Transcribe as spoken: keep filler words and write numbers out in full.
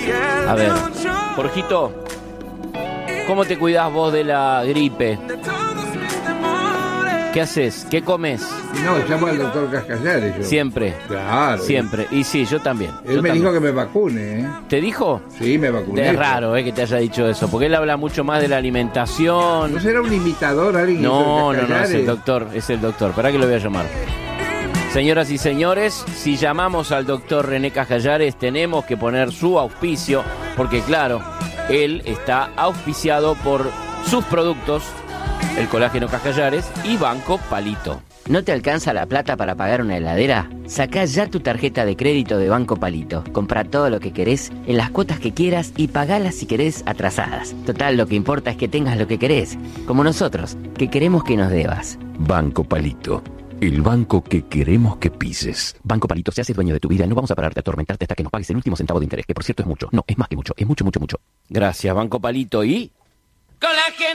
A ver, Jorgito, ¿cómo te cuidás vos de la gripe? ¿Qué haces? ¿Qué comes? No, llamo al doctor Cascallares. Yo. Siempre. Claro. Siempre. Y sí, yo también. Él yo me también. dijo que me vacune, ¿eh? ¿Te dijo? Sí, me vacuné. Es raro, ¿eh? Que te haya dicho eso, porque él habla mucho más de la alimentación. ¿No será un imitador alguien? No, no, no, es el doctor, es el doctor. ¿Para qué lo voy a llamar? Señoras y señores, si llamamos al doctor René Cascallares, tenemos que poner su auspicio, porque claro, él está auspiciado por sus productos, el colágeno Cascallares y Banco Palito. ¿No te alcanza la plata para pagar una heladera? Sacá ya tu tarjeta de crédito de Banco Palito. Compra todo lo que querés, en las cuotas que quieras y pagalas si querés atrasadas. Total, lo que importa es que tengas lo que querés, como nosotros, que queremos que nos debas. Banco Palito. El banco que queremos que pises. Banco Palito, se hace dueño de tu vida. No vamos a parar de atormentarte hasta que nos pagues el último centavo de interés, que por cierto es mucho. No, es más que mucho. Es mucho, mucho, mucho. Gracias, Banco Palito. ¿Y? Colágeno